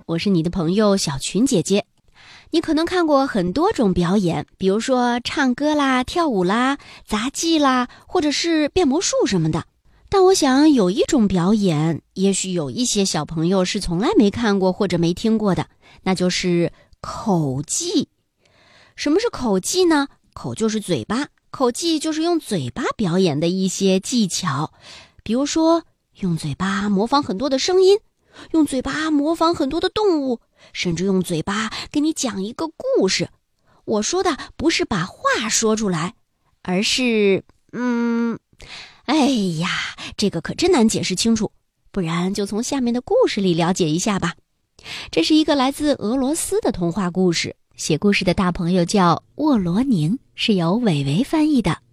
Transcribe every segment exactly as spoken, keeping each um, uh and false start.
我是你的朋友小群姐姐。你可能看过很多种表演，比如说唱歌啦、跳舞啦、杂技啦，或者是变魔术什么的。但我想有一种表演，也许有一些小朋友是从来没看过或者没听过的，那就是口技。什么是口技呢？口就是嘴巴，口技就是用嘴巴表演的一些技巧，比如说用嘴巴模仿很多的声音，用嘴巴模仿很多的动物，甚至用嘴巴给你讲一个故事。我说的不是把话说出来，而是嗯哎呀，这个可真难解释清楚，不然就从下面的故事里了解一下吧。这是一个来自俄罗斯的童话故事，写故事的大朋友叫沃罗宁，是由伟伟翻译的。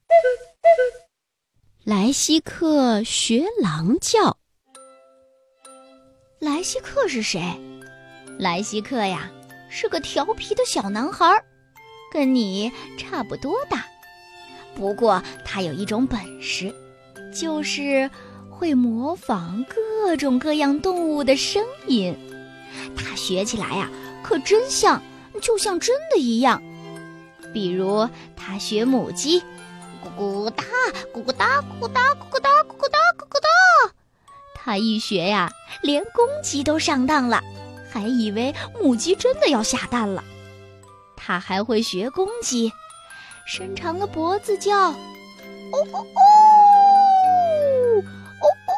莱西克学狼叫。 莱西克是谁？莱西克呀，是个调皮的小男孩，跟你差不多大。不过他有一种本事，就是会模仿各种各样动物的声音。他学起来呀，可真像，就像真的一样。比如他学母鸡，咕咕哒，咕咕哒，咕咕哒，咕咕哒，咕咕哒，咕咕哒。他一学呀，连公鸡都上当了，还以为母鸡真的要下蛋了。他还会学公鸡，伸长了脖子叫哦哦哦哦哦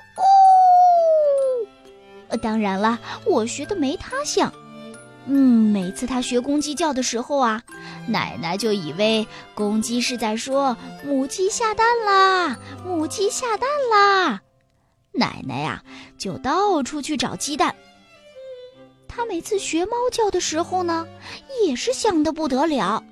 哦。当然了，我学的没他像。嗯，每次他学公鸡叫的时候啊，奶奶就以为公鸡是在说母鸡下蛋啦，母鸡下蛋啦。奶奶呀，就到处去找鸡蛋。他每次学猫叫的时候呢，也是像得不得了。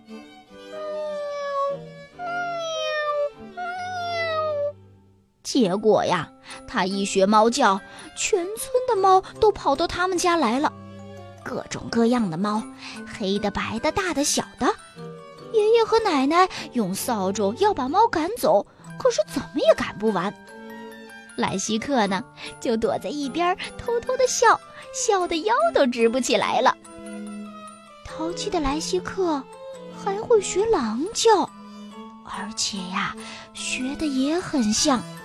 结果呀，他一学猫叫，全村的猫都跑到他们家来了。各种各样的猫，黑的、白的、大的、小的。爷爷和奶奶用扫帚要把猫赶走，可是怎么也赶不完。莱西克呢，就躲在一边偷偷地笑，笑得腰都直不起来了。淘气的莱西克还会学狼叫，而且呀，学得也很像。